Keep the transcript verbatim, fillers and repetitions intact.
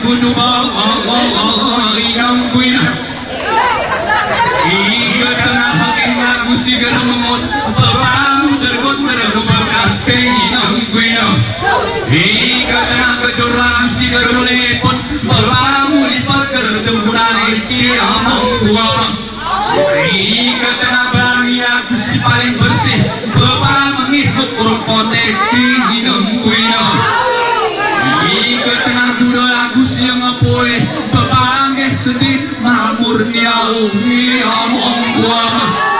kudu yang kuina iya tengah hakim lagu si geremot babang jergot meremot kaste yang kuina iya tengah kecor lagu si geremot babang lipat geremburan iki among tua iya tengah bagi aku si paling bersih babang mengikut proteki yang kuina iya tengah kuda lagu siang apoy babang sedih mamur niau ni among gua